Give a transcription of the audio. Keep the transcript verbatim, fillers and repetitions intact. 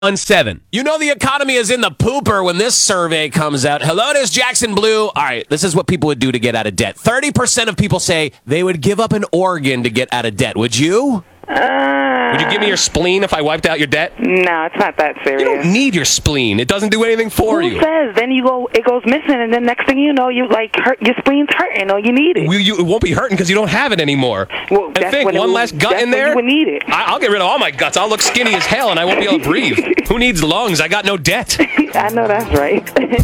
On seven. You know the economy is in the pooper when this survey comes out. Hello, it is Jackson Blue. All right, this is what people would do to get out of debt. thirty percent of people say they would give up an organ to get out of debt. Would you? Uh, Would you give me your spleen if I wiped out your debt? No, it's not that serious. You don't need your spleen. It doesn't do anything for Who you. says? Then you go, it goes missing, and then next thing you know, you like hurt, your spleen's hurting, or you need it. You, you, it won't be hurting because you don't have it anymore. Well, and that's think, when it one will- less gut that's in when there. you would need it. I, I'll get rid of all my guts. I'll look skinny as hell, and I won't be able to breathe. Who needs lungs? I got no debt. I know that's right.